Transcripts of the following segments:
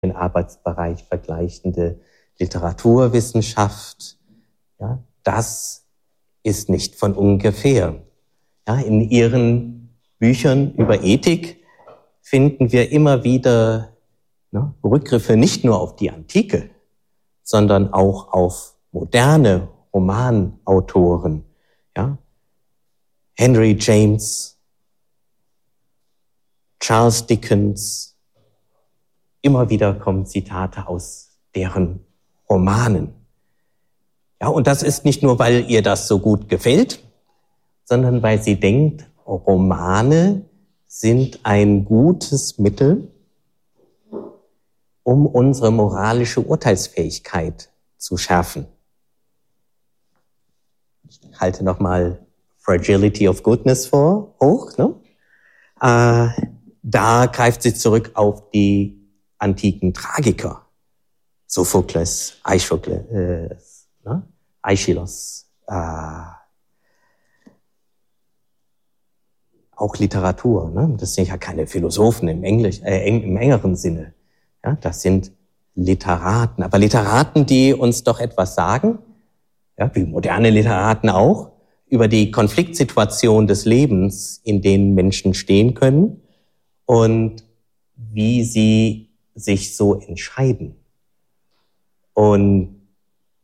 den Arbeitsbereich vergleichende Literaturwissenschaft. Ja, das ist nicht von ungefähr. Ja, in ihren Büchern über Ethik finden wir immer wieder Rückgriffe nicht nur auf die Antike, sondern auch auf moderne Romanautoren. Ja? Henry James, Charles Dickens, immer wieder kommen Zitate aus deren Romanen. Ja, und das ist nicht nur, weil ihr das so gut gefällt, sondern weil sie denkt, Romane sind ein gutes Mittel, um unsere moralische Urteilsfähigkeit zu schärfen. Ich halte nochmal Fragility of Goodness hoch. Ne? Da greift sie zurück auf die antiken Tragiker. Sophokles, Aeschylus, auch Literatur. Ne? Das sind ja keine Philosophen im engeren Sinne. Ja, das sind Literaten. Aber Literaten, die uns doch etwas sagen, ja, wie moderne Literaten auch, über die Konfliktsituation des Lebens, in denen Menschen stehen können und wie sie sich so entscheiden. Und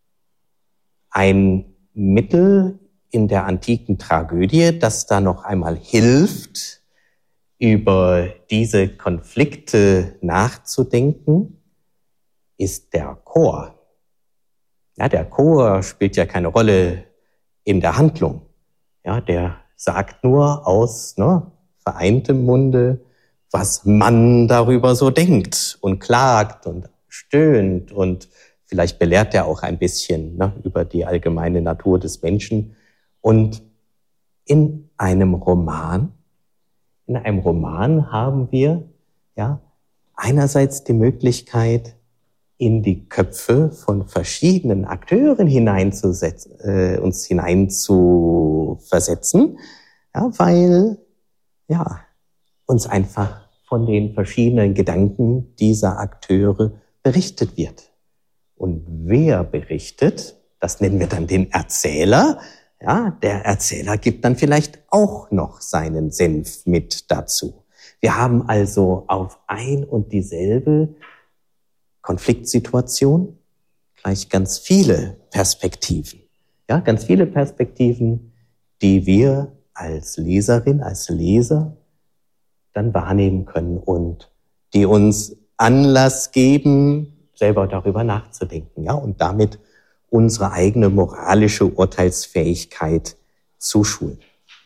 ein Mittel in der antiken Tragödie, das da noch einmal hilft, über diese Konflikte nachzudenken, ist der Chor. Ja, der Chor spielt ja keine Rolle in der Handlung. Ja, der sagt nur aus vereintem Munde, was man darüber so denkt und klagt und stöhnt und vielleicht belehrt er auch ein bisschen über die allgemeine Natur des Menschen. Und in einem Roman haben wir einerseits die Möglichkeit, in die Köpfe von verschiedenen Akteuren uns hineinzuversetzen, weil uns einfach von den verschiedenen Gedanken dieser Akteure berichtet wird. Und wer berichtet, das nennen wir dann den Erzähler. Ja, der Erzähler gibt dann vielleicht auch noch seinen Senf mit dazu. Wir haben also auf ein und dieselbe Konfliktsituation gleich ganz viele Perspektiven. Ja, ganz viele Perspektiven, die wir als Leserin, als Leser dann wahrnehmen können und die uns Anlass geben, selber darüber nachzudenken, ja, und damit unsere eigene moralische Urteilsfähigkeit zu schulen.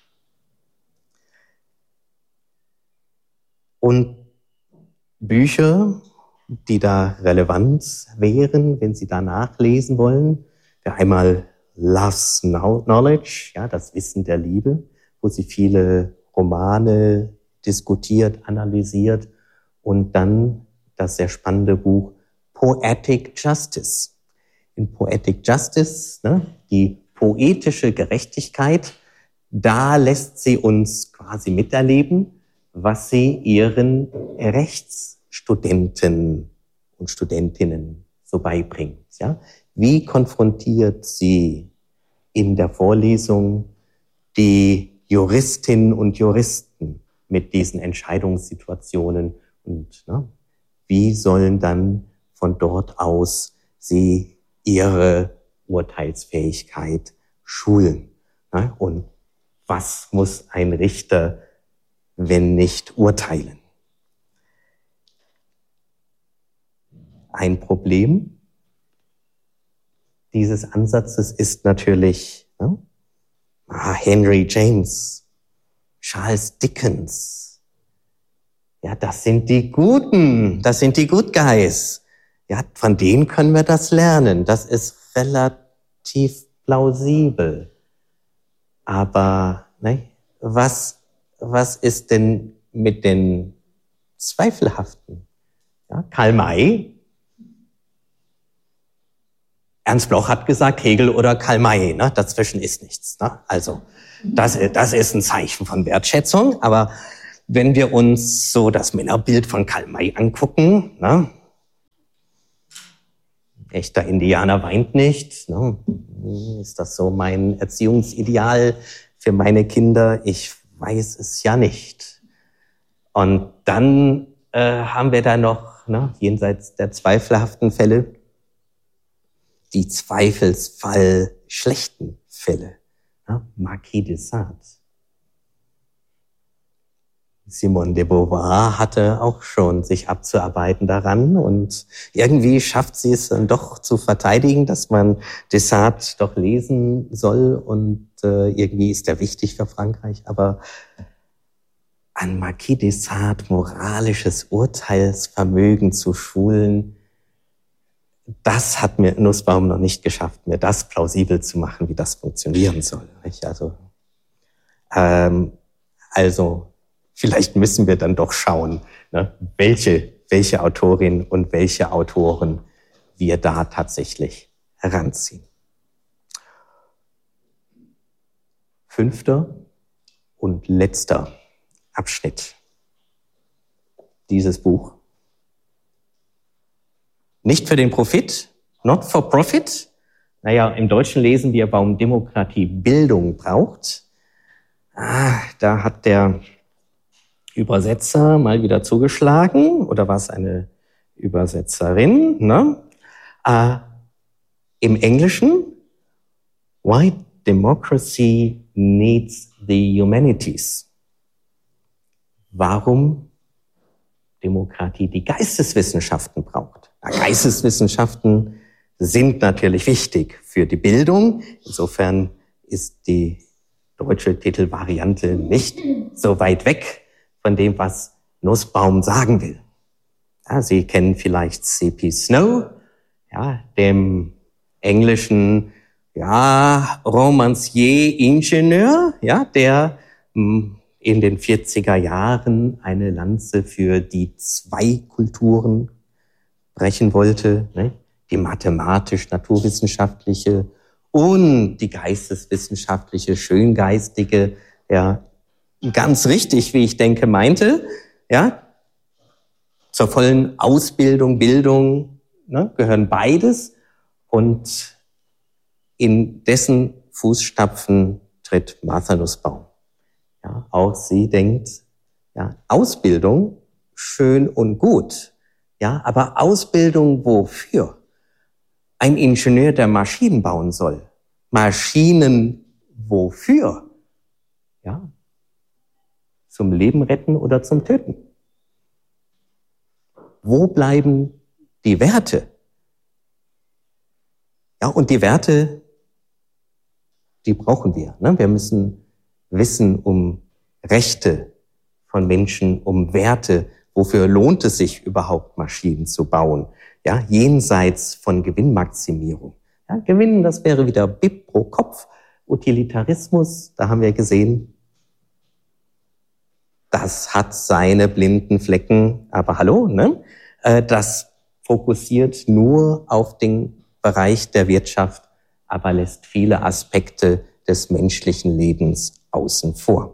Und Bücher, die da relevant wären, wenn Sie da nachlesen wollen, wäre einmal Love's Knowledge, ja, das Wissen der Liebe, wo sie viele Romane diskutiert, analysiert, und dann das sehr spannende Buch Poetic Justice. In Poetic Justice, die poetische Gerechtigkeit, da lässt sie uns quasi miterleben, was sie ihren Rechtsstudenten und Studentinnen so beibringt. Ja? Wie konfrontiert sie in der Vorlesung die Juristinnen und Juristen mit diesen Entscheidungssituationen und wie sollen dann von dort aus sie ihre Urteilsfähigkeit schulen? Und was muss ein Richter, wenn nicht urteilen? Ein Problem dieses Ansatzes ist natürlich Henry James, Charles Dickens. Ja, das sind die Guten, das sind die Good Guys. Ja, von denen können wir das lernen. Das ist relativ plausibel. Aber was ist denn mit den Zweifelhaften? Ja, Karl May. Ernst Bloch hat gesagt, Hegel oder Karl May, dazwischen ist nichts. Also das ist ein Zeichen von Wertschätzung. Aber wenn wir uns so das Männerbild von Karl May angucken, echter Indianer weint nicht. Ne? Ist das so mein Erziehungsideal für meine Kinder? Ich weiß es ja nicht. Und dann haben wir da noch, ne, jenseits der zweifelhaften Fälle, die Zweifelsfall schlechten Fälle. Ne? Marquis de Sade. Simone de Beauvoir hatte auch schon sich abzuarbeiten daran und irgendwie schafft sie es dann doch zu verteidigen, dass man de Sade doch lesen soll und irgendwie ist er wichtig für Frankreich, aber an Marquis de Sade moralisches Urteilsvermögen zu schulen, das hat mir Nussbaum noch nicht geschafft, mir das plausibel zu machen, wie das funktionieren soll. Also vielleicht müssen wir dann doch schauen, ne, welche Autorin und welche Autoren wir da tatsächlich heranziehen. 5. und letzter Abschnitt dieses Buch. Nicht für den Profit, not for profit. Naja, im Deutschen lesen wir, warum Demokratie Bildung braucht. Da hat der Übersetzer mal wieder zugeschlagen, oder war es eine Übersetzerin? Ne? Im Englischen, why democracy needs the humanities. Warum Demokratie die Geisteswissenschaften braucht. Geisteswissenschaften sind natürlich wichtig für die Bildung. Insofern ist die deutsche Titelvariante nicht so weit weg von dem, was Nussbaum sagen will. Ja, Sie kennen vielleicht C.P. Snow, ja, dem englischen Romancier-Ingenieur, ja, der in den 40er Jahren eine Lanze für die zwei Kulturen brechen wollte, ne? Die mathematisch-naturwissenschaftliche und die geisteswissenschaftliche, schöngeistige, ja, ganz richtig, wie ich denke, meinte, ja, zur vollen Ausbildung, Bildung, ne, gehören beides und in dessen Fußstapfen tritt Martha Nussbaum. Ja, auch sie denkt, ja, Ausbildung schön und gut, ja, aber Ausbildung wofür? Ein Ingenieur, der Maschinen bauen soll. Maschinen wofür? Ja, zum Leben retten oder zum Töten? Wo bleiben die Werte? Ja, und die Werte, die brauchen wir. Ne? Wir müssen wissen um Rechte von Menschen, um Werte. Wofür lohnt es sich überhaupt, Maschinen zu bauen? Ja, jenseits von Gewinnmaximierung. Ja, Gewinn, das wäre wieder BIP pro Kopf. Utilitarismus, da haben wir gesehen, das hat seine blinden Flecken, aber hallo, ne? Das fokussiert nur auf den Bereich der Wirtschaft, aber lässt viele Aspekte des menschlichen Lebens außen vor.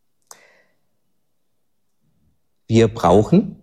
Wir brauchen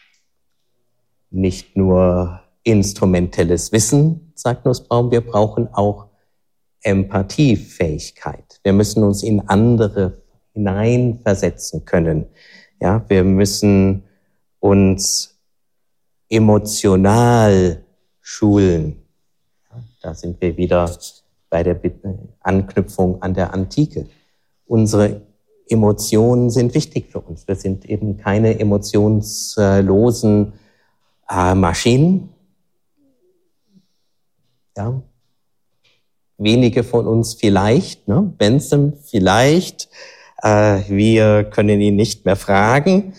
nicht nur instrumentelles Wissen, sagt Nussbaum, wir brauchen auch Empathiefähigkeit. Wir müssen uns in andere hineinversetzen können. Ja, wir müssen uns emotional schulen. Da sind wir wieder bei der Anknüpfung an der Antike. Unsere Emotionen sind wichtig für uns. Wir sind eben keine emotionslosen Maschinen. Ja. Wenige von uns vielleicht, ne? Bentham vielleicht. Wir können ihn nicht mehr fragen.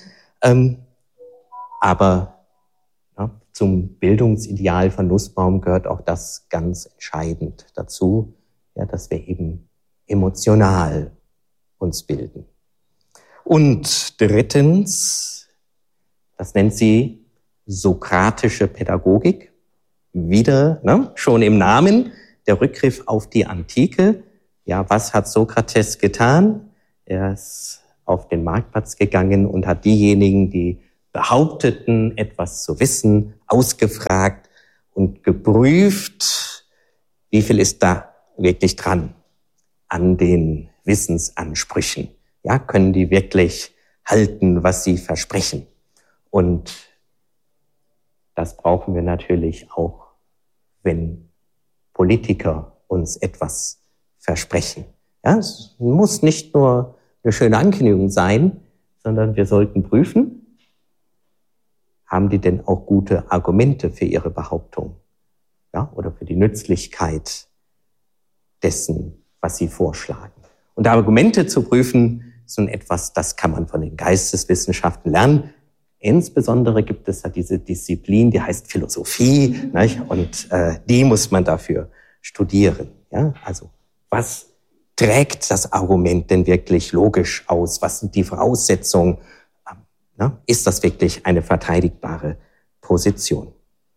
Aber ja, zum Bildungsideal von Nussbaum gehört auch das ganz entscheidend dazu, ja, dass wir eben emotional uns bilden. Und drittens, das nennt sie sokratische Pädagogik. Wieder, ne, schon im Namen, der Rückgriff auf die Antike. Ja, was hat Sokrates getan? Er ist auf den Marktplatz gegangen und hat diejenigen, die behaupteten, etwas zu wissen, ausgefragt und geprüft, wie viel ist da wirklich dran an den Wissensansprüchen. Ja, können die wirklich halten, was sie versprechen? Und das brauchen wir natürlich auch, wenn Politiker uns etwas versprechen. Ja, es muss nicht nur eine schöne Ankündigung sein, sondern wir sollten prüfen, haben die denn auch gute Argumente für ihre Behauptung? Ja, oder für die Nützlichkeit dessen, was sie vorschlagen. Und Argumente zu prüfen, ist nun etwas, das kann man von den Geisteswissenschaften lernen. Insbesondere gibt es ja diese Disziplin, die heißt Philosophie, nicht? Und die muss man dafür studieren. Ja? Also was trägt das Argument denn wirklich logisch aus? Was sind die Voraussetzungen? Ist das wirklich eine verteidigbare Position?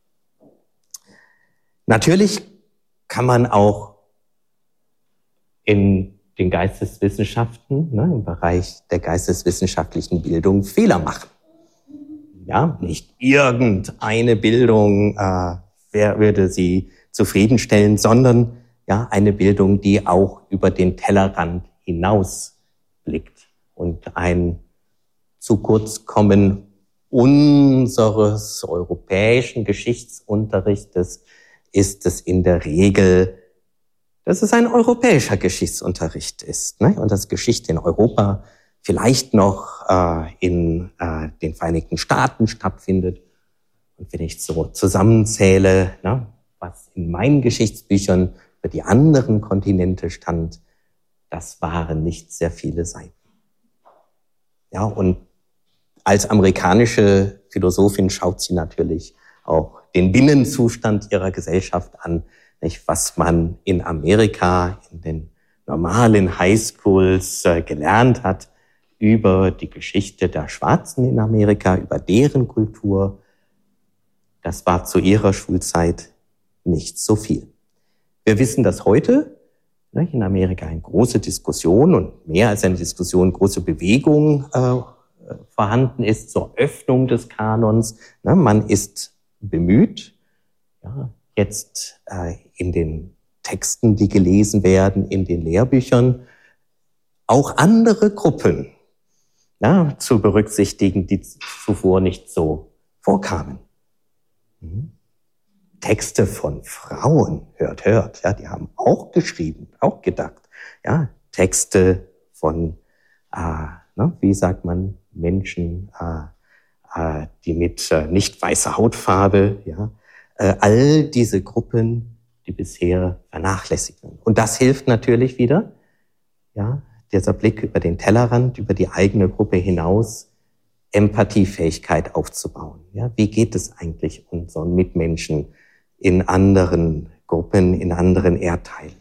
Natürlich kann man auch in den Geisteswissenschaften, im Bereich der geisteswissenschaftlichen Bildung Fehler machen. Ja, nicht irgendeine Bildung würde sie zufriedenstellen, sondern ja, eine Bildung, die auch über den Tellerrand hinaus blickt. Und ein zu kurz kommen unseres europäischen Geschichtsunterrichtes ist es in der Regel, dass es ein europäischer Geschichtsunterricht ist, ne? Und dass Geschichte in Europa vielleicht noch in den Vereinigten Staaten stattfindet. Und wenn ich so zusammenzähle, was in meinen Geschichtsbüchern für die anderen Kontinente stand, das waren nicht sehr viele Seiten. Ja, und als amerikanische Philosophin schaut sie natürlich auch den Binnenzustand ihrer Gesellschaft an, nicht, was man in Amerika in den normalen Highschools gelernt hat über die Geschichte der Schwarzen in Amerika, über deren Kultur. Das war zu ihrer Schulzeit nicht so viel. Wir wissen, dass heute in Amerika eine große Diskussion und mehr als eine Diskussion, große Bewegung vorhanden ist zur Öffnung des Kanons. Man ist bemüht, jetzt in den Texten, die gelesen werden, in den Lehrbüchern, auch andere Gruppen zu berücksichtigen, die zuvor nicht so vorkamen. Texte von Frauen, hört, die haben auch geschrieben, auch gedacht. Ja, Texte von, wie sagt man, Menschen, die mit nicht weißer Hautfarbe, all diese Gruppen, die bisher vernachlässigt werden. Und das hilft natürlich wieder, dieser Blick über den Tellerrand, über die eigene Gruppe hinaus, Empathiefähigkeit aufzubauen. Ja, wie geht es eigentlich unseren Mitmenschen in anderen Gruppen, in anderen Erdteilen?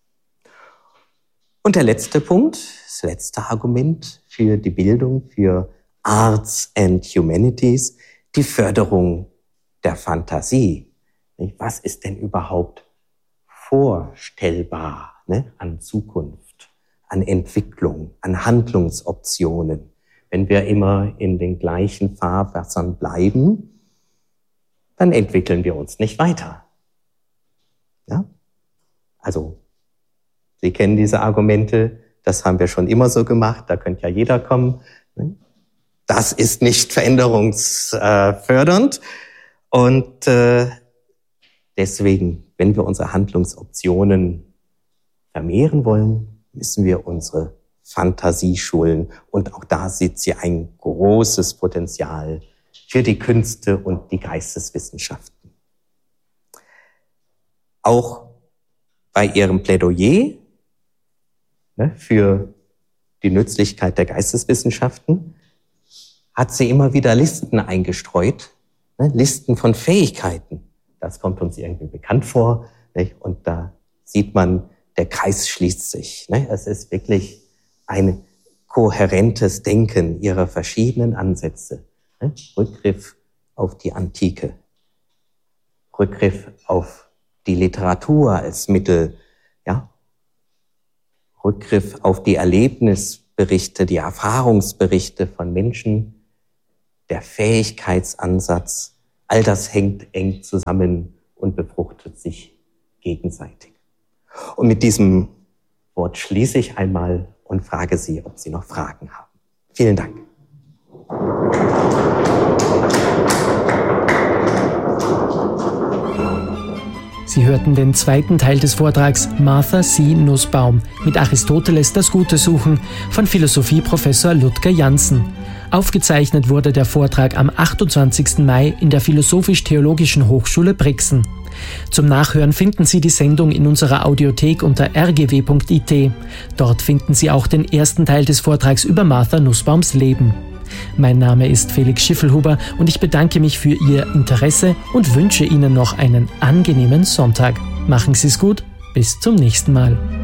Und der letzte Punkt, das letzte Argument für die Bildung, für Arts and Humanities, die Förderung der Fantasie. Was ist denn überhaupt vorstellbar an Zukunft, an Entwicklung, an Handlungsoptionen, wenn wir immer in den gleichen Fahrwassern bleiben? Dann entwickeln wir uns nicht weiter. Ja? Also, Sie kennen diese Argumente, das haben wir schon immer so gemacht, da könnte ja jeder kommen. Das ist nicht veränderungsfördernd. Und deswegen, wenn wir unsere Handlungsoptionen vermehren wollen, müssen wir unsere Fantasie schulen. Und auch da sieht sie ein großes Potenzial für die Künste und die Geisteswissenschaften. Auch bei ihrem Plädoyer für die Nützlichkeit der Geisteswissenschaften hat sie immer wieder Listen eingestreut, Listen von Fähigkeiten. Das kommt uns irgendwie bekannt vor, und da sieht man, der Kreis schließt sich. Es ist wirklich ein kohärentes Denken ihrer verschiedenen Ansätze. Rückgriff auf die Antike, Rückgriff auf die Literatur als Mittel, Rückgriff auf die Erlebnisberichte, die Erfahrungsberichte von Menschen, der Fähigkeitsansatz, all das hängt eng zusammen und befruchtet sich gegenseitig. Und mit diesem Wort schließe ich einmal und frage Sie, ob Sie noch Fragen haben. Vielen Dank. Sie hörten den zweiten Teil des Vortrags Martha C. Nussbaum mit Aristoteles das Gute suchen von Philosophieprofessor Ludger Jansen. Aufgezeichnet wurde der Vortrag am 28. Mai in der Philosophisch-Theologischen Hochschule Brixen. Zum Nachhören finden Sie die Sendung in unserer Audiothek unter rgw.it. Dort finden Sie auch den ersten Teil des Vortrags über Martha Nussbaums Leben. Mein Name ist Felix Schiffelhuber und ich bedanke mich für Ihr Interesse und wünsche Ihnen noch einen angenehmen Sonntag. Machen Sie es gut, bis zum nächsten Mal.